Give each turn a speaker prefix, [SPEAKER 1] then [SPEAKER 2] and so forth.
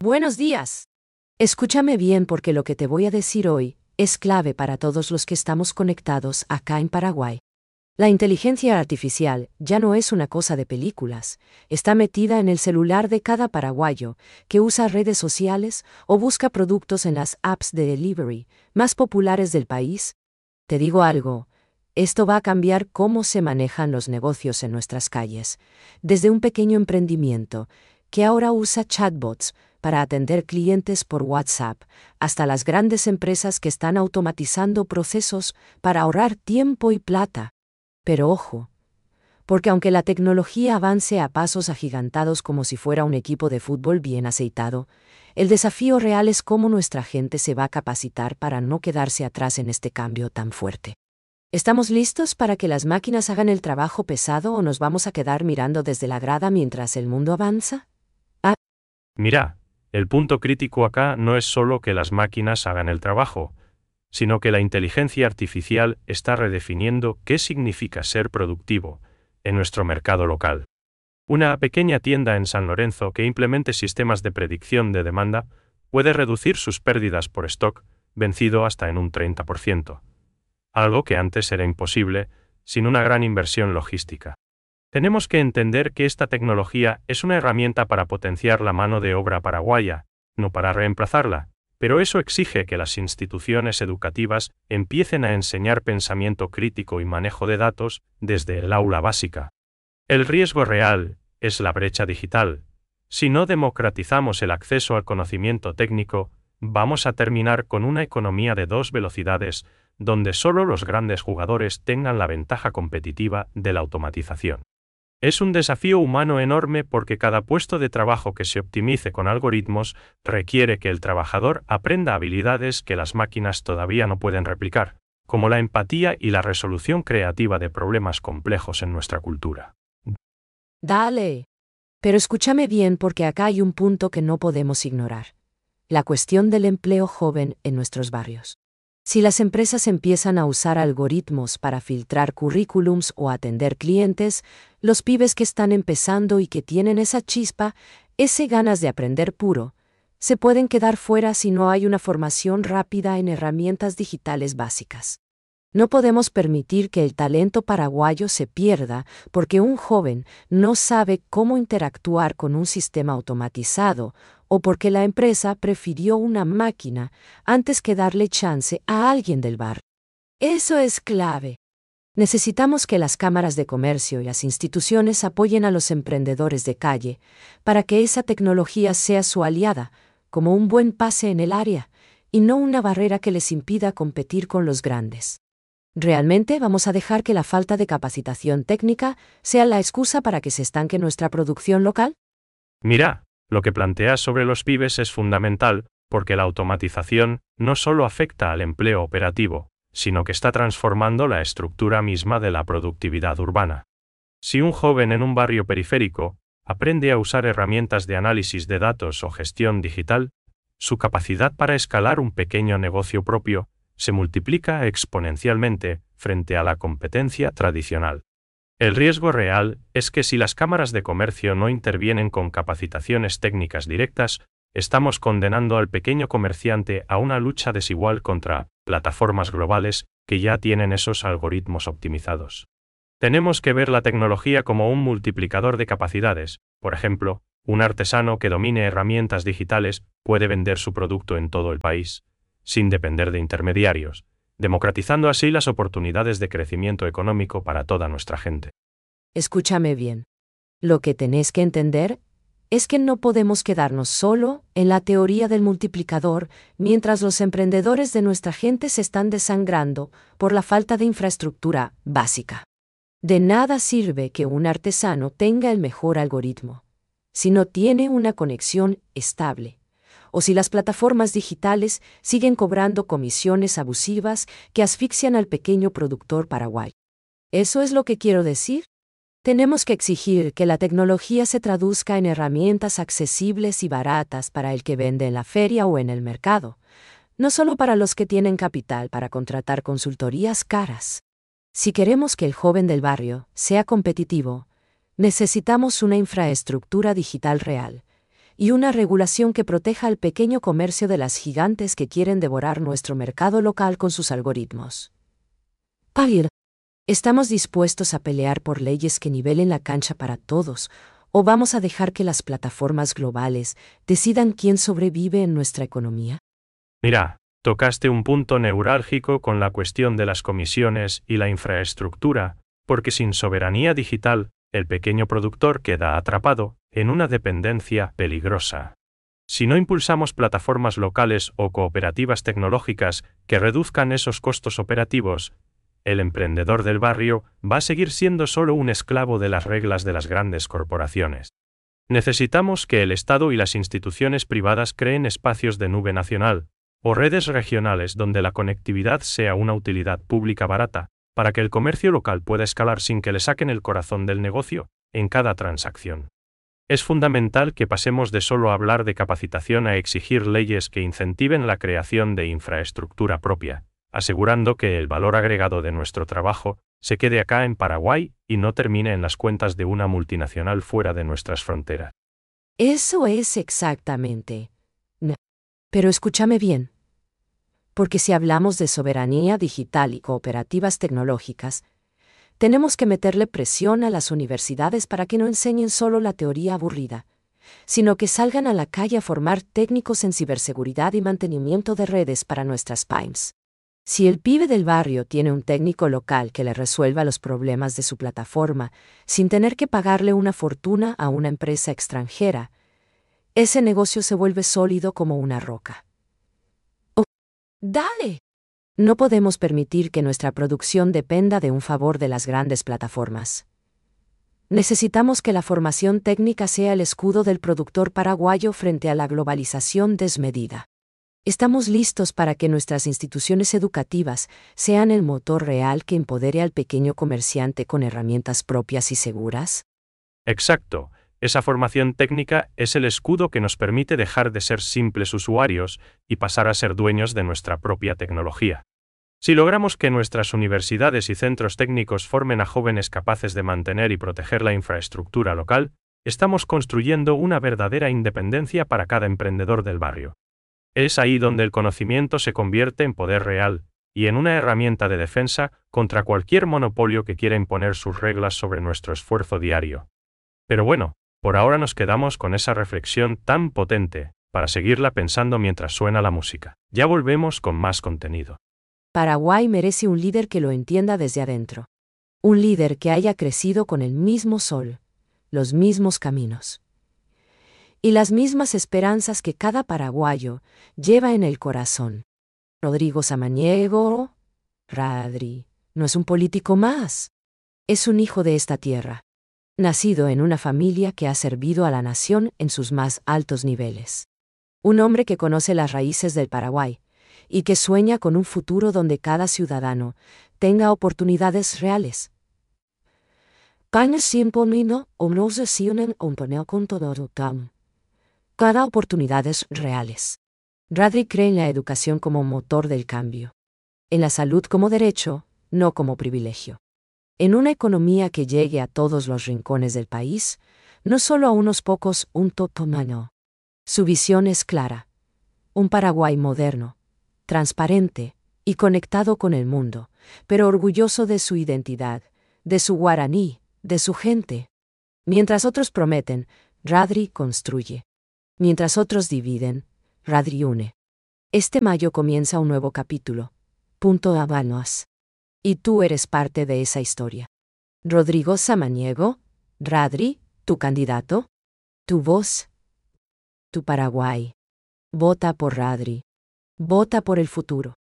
[SPEAKER 1] Buenos días. Escúchame bien porque lo que te voy a decir hoy es clave para todos los que estamos conectados acá en Paraguay. La inteligencia artificial ya no es una cosa de películas, está metida en el celular de cada paraguayo que usa redes sociales o busca productos en las apps de delivery más populares del país. Te digo algo, esto va a cambiar cómo se manejan los negocios en nuestras calles, desde un pequeño emprendimiento que ahora usa chatbots para atender clientes por WhatsApp, hasta las grandes empresas que están automatizando procesos para ahorrar tiempo y plata. Pero ojo, porque aunque la tecnología avance a pasos agigantados como si fuera un equipo de fútbol bien aceitado, el desafío real es cómo nuestra gente se va a capacitar para no quedarse atrás en este cambio tan fuerte. ¿Estamos listos para que las máquinas hagan el trabajo pesado o nos vamos a quedar mirando desde la grada mientras el mundo avanza?
[SPEAKER 2] Mira, el punto crítico acá no es solo que las máquinas hagan el trabajo, sino que la inteligencia artificial está redefiniendo qué significa ser productivo en nuestro mercado local. Una pequeña tienda en San Lorenzo que implemente sistemas de predicción de demanda puede reducir sus pérdidas por stock vencido hasta en un 30%, algo que antes era imposible sin una gran inversión logística. Tenemos que entender que esta tecnología es una herramienta para potenciar la mano de obra paraguaya, no para reemplazarla, pero eso exige que las instituciones educativas empiecen a enseñar pensamiento crítico y manejo de datos desde el aula básica. El riesgo real es la brecha digital. Si no democratizamos el acceso al conocimiento técnico, vamos a terminar con una economía de dos velocidades, donde solo los grandes jugadores tengan la ventaja competitiva de la automatización. Es un desafío humano enorme porque cada puesto de trabajo que se optimice con algoritmos requiere que el trabajador aprenda habilidades que las máquinas todavía no pueden replicar, como la empatía y la resolución creativa de problemas complejos en nuestra cultura.
[SPEAKER 1] Dale. Pero escúchame bien porque acá hay un punto que no podemos ignorar. La cuestión del empleo joven en nuestros barrios. Si las empresas empiezan a usar algoritmos para filtrar currículums o atender clientes, los pibes que están empezando y que tienen esa chispa, ese ganas de aprender puro, se pueden quedar fuera si no hay una formación rápida en herramientas digitales básicas. No podemos permitir que el talento paraguayo se pierda porque un joven no sabe cómo interactuar con un sistema automatizado o porque la empresa prefirió una máquina antes que darle chance a alguien del bar. Eso es clave. Necesitamos que las cámaras de comercio y las instituciones apoyen a los emprendedores de calle para que esa tecnología sea su aliada, como un buen pase en el área, y no una barrera que les impida competir con los grandes. ¿Realmente vamos a dejar que la falta de capacitación técnica sea la excusa para que se estanque nuestra producción local?
[SPEAKER 2] Mira, lo que planteas sobre los pibes es fundamental, porque la automatización no solo afecta al empleo operativo, sino que está transformando la estructura misma de la productividad urbana. Si un joven en un barrio periférico aprende a usar herramientas de análisis de datos o gestión digital, su capacidad para escalar un pequeño negocio propio se multiplica exponencialmente frente a la competencia tradicional. El riesgo real es que si las cámaras de comercio no intervienen con capacitaciones técnicas directas, estamos condenando al pequeño comerciante a una lucha desigual contra plataformas globales que ya tienen esos algoritmos optimizados. Tenemos que ver la tecnología como un multiplicador de capacidades. Por ejemplo, un artesano que domine herramientas digitales puede vender su producto en todo el país, sin depender de intermediarios, democratizando así las oportunidades de crecimiento económico para toda nuestra gente.
[SPEAKER 1] Escúchame bien. Lo que tenés que entender es que no podemos quedarnos solo en la teoría del multiplicador mientras los emprendedores de nuestra gente se están desangrando por la falta de infraestructura básica. De nada sirve que un artesano tenga el mejor algoritmo si no tiene una conexión estable, o si las plataformas digitales siguen cobrando comisiones abusivas que asfixian al pequeño productor paraguayo. ¿Eso es lo que quiero decir? Tenemos que exigir que la tecnología se traduzca en herramientas accesibles y baratas para el que vende en la feria o en el mercado, no solo para los que tienen capital para contratar consultorías caras. Si queremos que el joven del barrio sea competitivo, necesitamos una infraestructura digital real, y una regulación que proteja al pequeño comercio de las gigantes que quieren devorar nuestro mercado local con sus algoritmos. Pagir. ¿Estamos dispuestos a pelear por leyes que nivelen la cancha para todos, o vamos a dejar que las plataformas globales decidan quién sobrevive en nuestra economía?
[SPEAKER 2] Mira, tocaste un punto neurálgico con la cuestión de las comisiones y la infraestructura, porque sin soberanía digital, el pequeño productor queda atrapado en una dependencia peligrosa. Si no impulsamos plataformas locales o cooperativas tecnológicas que reduzcan esos costos operativos, el emprendedor del barrio va a seguir siendo solo un esclavo de las reglas de las grandes corporaciones. Necesitamos que el Estado y las instituciones privadas creen espacios de nube nacional o redes regionales donde la conectividad sea una utilidad pública barata, para que el comercio local pueda escalar sin que le saquen el corazón del negocio en cada transacción. Es fundamental que pasemos de solo hablar de capacitación a exigir leyes que incentiven la creación de infraestructura propia, asegurando que el valor agregado de nuestro trabajo se quede acá en Paraguay y no termine en las cuentas de una multinacional fuera de nuestras fronteras.
[SPEAKER 1] Eso es exactamente. Pero escúchame bien. Porque si hablamos de soberanía digital y cooperativas tecnológicas, tenemos que meterle presión a las universidades para que no enseñen solo la teoría aburrida, sino que salgan a la calle a formar técnicos en ciberseguridad y mantenimiento de redes para nuestras pymes. Si el pibe del barrio tiene un técnico local que le resuelva los problemas de su plataforma sin tener que pagarle una fortuna a una empresa extranjera, ese negocio se vuelve sólido como una roca. ¡Oh, dale! No podemos permitir que nuestra producción dependa de un favor de las grandes plataformas. Necesitamos que la formación técnica sea el escudo del productor paraguayo frente a la globalización desmedida. ¿Estamos listos para que nuestras instituciones educativas sean el motor real que empodere al pequeño comerciante con herramientas propias y seguras?
[SPEAKER 2] Exacto. Esa formación técnica es el escudo que nos permite dejar de ser simples usuarios y pasar a ser dueños de nuestra propia tecnología. Si logramos que nuestras universidades y centros técnicos formen a jóvenes capaces de mantener y proteger la infraestructura local, estamos construyendo una verdadera independencia para cada emprendedor del barrio. Es ahí donde el conocimiento se convierte en poder real y en una herramienta de defensa contra cualquier monopolio que quiera imponer sus reglas sobre nuestro esfuerzo diario. Pero bueno, por ahora nos quedamos con esa reflexión tan potente, para seguirla pensando mientras suena la música. Ya volvemos con más contenido.
[SPEAKER 1] Paraguay merece un líder que lo entienda desde adentro. Un líder que haya crecido con el mismo sol, los mismos caminos y las mismas esperanzas que cada paraguayo lleva en el corazón. Rodrigo Samaniego, Radri, no es un político más. Es un hijo de esta tierra, nacido en una familia que ha servido a la nación en sus más altos niveles. Un hombre que conoce las raíces del Paraguay y que sueña con un futuro donde cada ciudadano tenga oportunidades reales. Cada oportunidades reales. Radri cree en la educación como motor del cambio. En la salud como derecho, no como privilegio. En una economía que llegue a todos los rincones del país, no solo a unos pocos, un totomano. Su visión es clara. Un Paraguay moderno, transparente y conectado con el mundo, pero orgulloso de su identidad, de su guaraní, de su gente. Mientras otros prometen, Radri construye. Mientras otros dividen, Radri une. Este mayo comienza un nuevo capítulo. Punto Habanos. Y tú eres parte de esa historia. Rodrigo Samaniego, Radri, tu candidato, tu voz, tu Paraguay. Vota por Radri. Vota por el futuro.